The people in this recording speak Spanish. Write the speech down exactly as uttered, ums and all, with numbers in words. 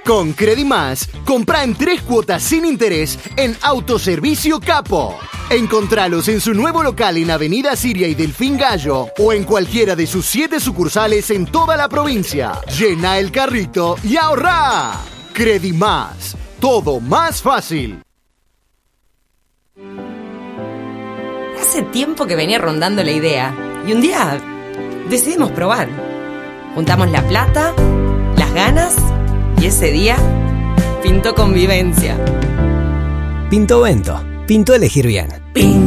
Con Credimás, compra en tres cuotas sin interés en Autoservicio Capo. Encontralos en su nuevo local en Avenida Siria y Delfín Gallo o en cualquiera de sus siete sucursales en toda la provincia. Llena el carrito y ahorra. Credimás, todo más fácil. Hace tiempo que venía rondando la idea y un día decidimos probar. Juntamos la plata, las ganas y ese día pintó convivencia. Pinto Vento. Pintó elegir bien.